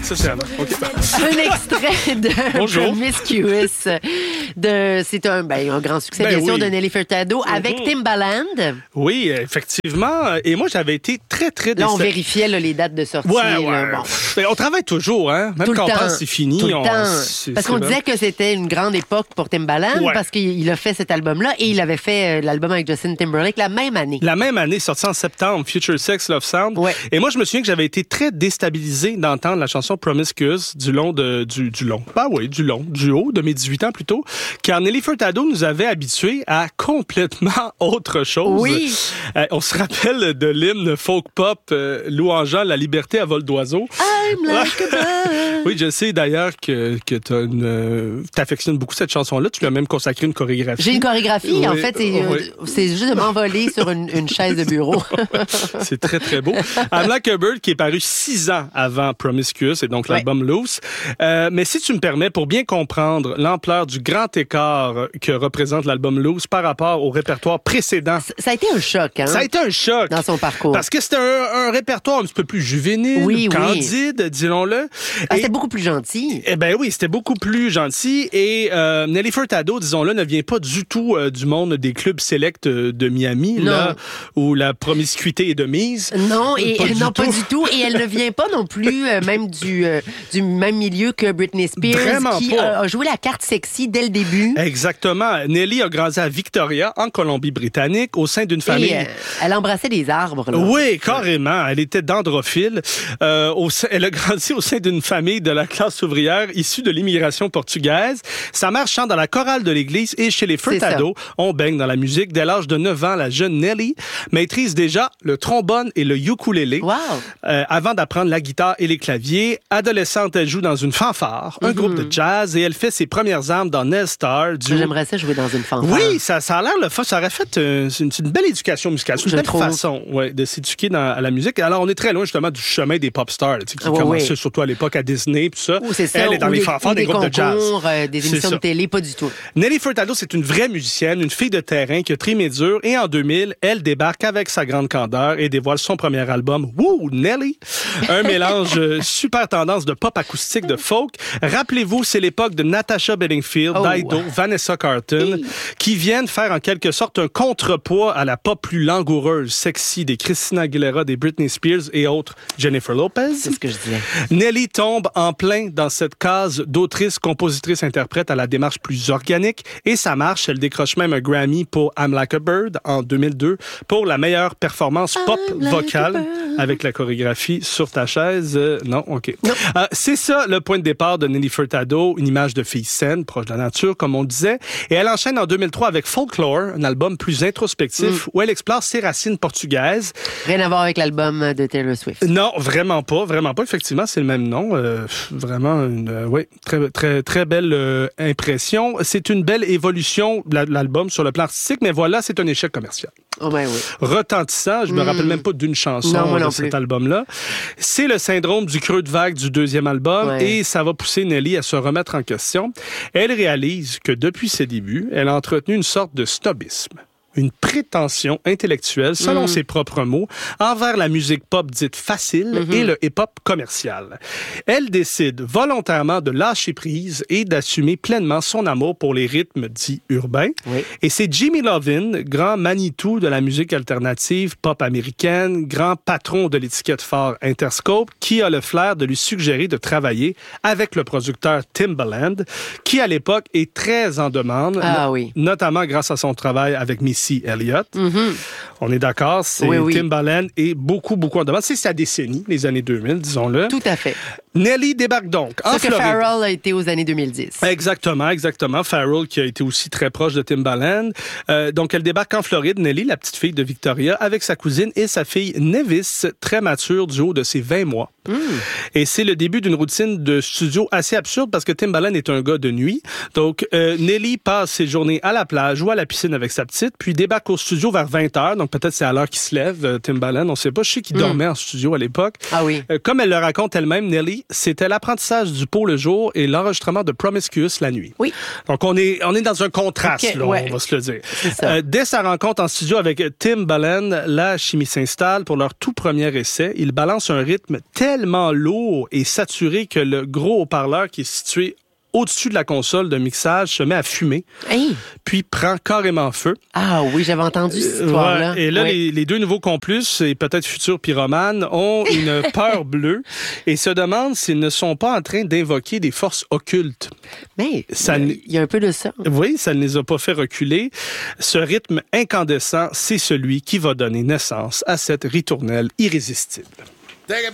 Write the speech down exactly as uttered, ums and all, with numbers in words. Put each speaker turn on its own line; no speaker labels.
Ça, c'est Anna. OK.
Un extrait de
Bonjour.
Promiscuous. De, c'est un, ben, un grand succès,
Ben
bien sûr,
oui.
de Nelly Furtado avec
Mm-hmm.
Timbaland.
Oui, effectivement. Et moi, j'avais été très, très
Là, on
déçu.
vérifiait là, les dates de sortie.
Ouais,
là,
ouais.
bon.
Mais on travaille toujours, hein? Même
Tout le
quand on
temps.
pense que c'est fini.
Tout le
on...
temps.
c'est-
Parce
c'est
qu'on
vrai.
disait que c'était une grande époque pour Timbaland
Ouais.
parce qu'il il a fait cet album-là et il avait fait euh, l'album avec Justin Timberlake la même année.
La même année, sorti en septembre, Future Sex, Love Sound.
Ouais.
Et moi, je me souviens que j'avais été très déstabilisé d'entendre la chanson Promiscuous du long de, du, du long. Ben oui, du long, du haut de mes dix-huit ans plutôt. Car Nelly Furtado nous avait habitués à complètement autre chose.
Oui.
Euh, on se rappelle de l'hymne folk pop euh, louangeant la liberté à vol d'oiseau.
I'm like a bird.
Oui, je sais d'ailleurs que, que tu euh, affectionnes beaucoup cette chanson-là. Tu lui as même consacré une chorégraphie.
J'ai une chorégraphie.
Oui,
en fait, c'est, euh,
oui.
c'est juste de m'envoler sur une, une chaise de bureau.
C'est très, très beau. I'm Like a Bird, qui est paru six ans avant Promiscuous, et donc l'album Loose. Euh, mais si tu me permets, pour bien comprendre l'ampleur du grand écart que représente l'album Loose par rapport au répertoire précédent,
Ça a été un choc, hein?
ça a été un choc.
Dans son parcours.
Parce que c'était un, un répertoire un petit peu plus juvénile,
Oui, oui.
candide, disons-le.
Ah,
Et-
c'était beaucoup plus gentil.
Eh ben oui, c'était beaucoup plus gentil. Et euh, Nelly Furtado, disons-le, ne vient pas du tout euh, du monde des clubs sélects euh, de Miami,
Non.
là où la promiscuité est de mise.
Non, et,
Pas du
non pas
tout.
du tout. Et elle ne vient pas non plus euh, même du, euh, du même milieu que Britney Spears,
Vraiment
qui
pas.
euh, a joué la carte sexy dès le début.
Exactement. Nelly a grandi à Victoria, en Colombie-Britannique, au sein d'une famille...
Et, euh, elle embrassait des arbres. Là.
Oui, carrément. Elle était dendrophile. Euh, au sein- elle a grandi au sein d'une famille de la classe ouvrière issue de l'immigration portugaise. Sa mère chante dans la chorale de l'église et chez les Furtado, on baigne dans la musique. Dès l'âge de neuf ans, la jeune Nelly maîtrise déjà le trombone et le ukulélé.
Wow.
Euh, avant d'apprendre la guitare et les claviers. Adolescente, elle joue dans une fanfare, un
Mm-hmm.
groupe de jazz, et elle fait ses premières armes dans Nell Star. Du...
J'aimerais ça jouer dans une fanfare.
Oui, ça, ça a l'air le fun. Ça aurait fait euh, c'est une, c'est une belle éducation musicale. C'est une
Je
belle
trouve.
façon ouais, de s'éduquer dans, à la musique. Alors, on est très loin justement du chemin des pop stars, là, tu sais, qui
Ah, ouais,
commençait
ouais.
surtout à l'époque à Disney. Tout ça.
Ou c'est ça,
Elle est dans
ou
les
des,
fanfares
ou
des,
des
groupes de jazz.
concours, euh, des
C'est
émissions
ça.
de télé, pas du tout.
Nelly Furtado, c'est une vraie musicienne, une fille de terrain qui a trimé dur. Et en deux mille, elle débarque avec sa grande candeur et dévoile son premier album, Woo, Nelly! Un mélange euh, super tendance de pop acoustique, de folk. Rappelez-vous, c'est l'époque de Natasha Bedingfield,
Oh.
Dido, Vanessa Carlton, qui viennent faire en quelque sorte un contrepoids à la pop plus langoureuse, sexy des Christina Aguilera, des Britney Spears et autres Jennifer Lopez.
C'est ce que je disais.
Nelly tombe en plein dans cette case d'autrice, compositrice, interprète à la démarche plus organique. Et ça marche. Elle décroche même un Grammy pour I'm Like a Bird en deux mille deux pour la meilleure performance pop
I'm like
vocale
a bird.
avec la chorégraphie Sur ta chaise. Euh, non, OK. Euh, c'est ça le point de départ de Nelly Furtado, une image de fille saine, proche de la nature, comme on le disait. Et elle enchaîne en deux mille trois avec Folklore, un album plus introspectif où elle explore ses racines portugaises.
Rien à voir avec l'album de Taylor Swift.
Non, vraiment pas, vraiment pas. Effectivement, c'est le même nom. Euh, vraiment, une, euh, oui, très, très, très belle euh, impression. C'est une belle évolution, la- l'album, sur le plan artistique, mais voilà, c'est un échec commercial.
Oh ben oui.
Retentissant, je me rappelle même pas d'une chanson
Non, moi
de
non
cet
plus.
album-là. C'est le syndrome du creux de vague du deuxième album
Ouais.
et ça va pousser Nelly à se remettre en question. Elle réalise que depuis ses débuts, elle a entretenu une sorte de snobisme, une prétention intellectuelle, selon
Mm.
ses propres mots, envers la musique pop dite facile
Mm-hmm.
et le hip-hop commercial. Elle décide volontairement de lâcher prise et d'assumer pleinement son amour pour les rythmes dits urbains.
Oui.
Et c'est Jimmy Iovine, grand Manitou de la musique alternative pop américaine, grand patron de l'étiquette phare Interscope, qui a le flair de lui suggérer de travailler avec le producteur Timbaland, qui à l'époque est très en demande,
Ah
no-
oui.
notamment grâce à son travail avec Missy Elliott.
Mhm.
On est d'accord, c'est
Oui, oui.
Timbaland est beaucoup, beaucoup en demande. C'est sa décennie, les années deux mille, disons-le.
Tout à fait.
Nelly débarque donc en
Ce que
Floride.
Pharrell a été aux années deux mille dix.
Exactement, exactement. Pharrell qui a été aussi très proche de Timbaland. Euh, donc, elle débarque en Floride, Nelly, la petite fille de Victoria, avec sa cousine et sa fille Nevis, très mature du haut de ses vingt mois.
Mm.
Et c'est le début d'une routine de studio assez absurde parce que Timbaland est un gars de nuit. Donc, euh, Nelly passe ses journées à la plage ou à la piscine avec sa petite, puis débarque au studio vers vingt heures. Donc, peut-être c'est à l'heure qu'il se lève, euh, Timbaland. On sait pas. Je sais qu'il
Mm.
dormait en studio à l'époque.
Ah oui.
Euh, Comme elle le raconte elle-même, Nelly, c'était l'apprentissage du pot le jour et l'enregistrement de Promiscuous la nuit.
Oui.
Donc, on est, on est dans un contraste,
Ok,
là,
ouais.
on va se le dire.
C'est ça.
Euh, dès sa rencontre en studio avec Timbaland, la chimie s'installe pour leur tout premier essai. Ils balancent un rythme tel tellement lourd et saturé que le gros haut-parleur qui est situé au-dessus de la console de mixage se met à fumer,
hey.
puis prend carrément feu.
Ah oui, j'avais entendu cette histoire-là.
Ouais, et là,
oui.
les, les deux nouveaux complices, et peut-être futurs pyromanes, ont une peur bleue et se demandent s'ils ne sont pas en train d'invoquer des forces occultes.
Mais
ça
il y a un peu de ça.
Oui, ça ne les a pas fait reculer. Ce rythme incandescent, c'est celui qui va donner naissance à cette ritournelle irrésistible.